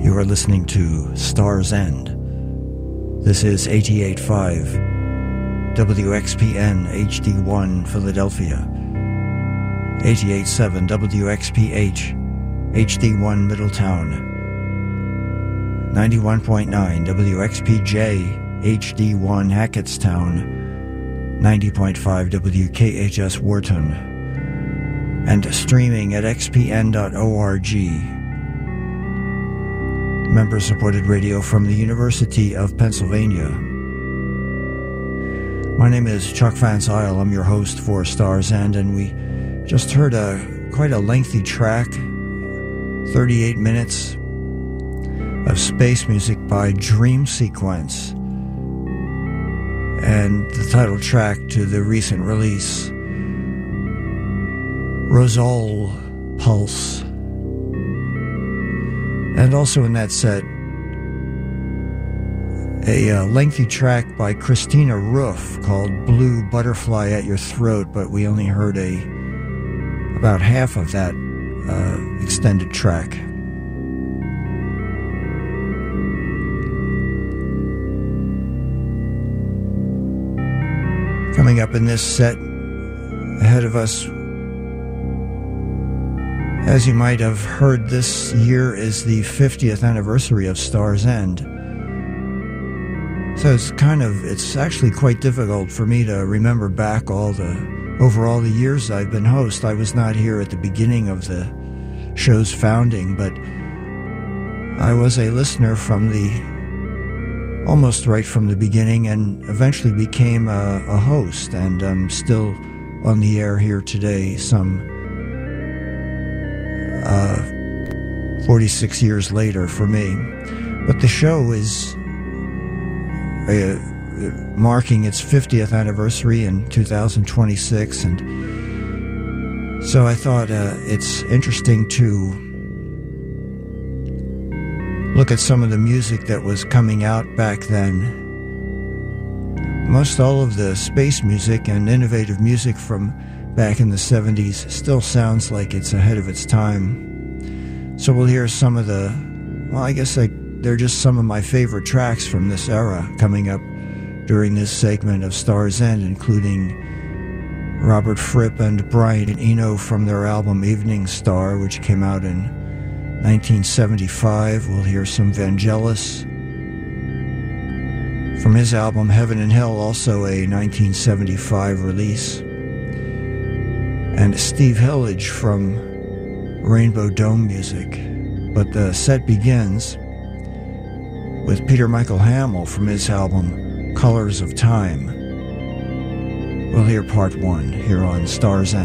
You are listening to Star's End. This is 88.5 WXPN HD1 Philadelphia, 88.7 WXPH HD1 Middletown, 91.9 WXPJ HD1 Hackettstown, 90.5 WKHS Wharton, and streaming at xpn.org. Member-supported radio from the University of Pennsylvania. My name is Chuck Van Zyl. I'm your host for Star's End, and we just heard quite a lengthy track, 38 minutes of space music by Dream Sequence, and the title track to the recent release, Rosol Pulse. And also in that set, a lengthy track by Christina Roof called Blue Butterfly at Your Throat, but we only heard about half of that extended track. Coming up in this set, ahead of us, as you might have heard, this year is the 50th anniversary of Star's End. So it's actually quite difficult for me to remember back over all the years I've been host. I was not here at the beginning of the show's founding, but I was a listener almost right from the beginning, and eventually became a host, and I'm still on the air here today, some 46 years later for me. But the show is marking its 50th anniversary in 2026, and so I thought it's interesting to look at some of the music that was coming out back then. Most all of the space music and innovative music from back in the 70s still sounds like it's ahead of its time. So we'll hear some of they're just some of my favorite tracks from this era coming up during this segment of Star's End, including Robert Fripp and Brian Eno from their album Evening Star, which came out in 1975. We'll hear some Vangelis from his album Heaven and Hell, also a 1975 release, and Steve Hillage from Rainbow Dome Music. But the set begins with Peter Michael Hamel from his album Colors of Time. We'll hear part one here on Star's End.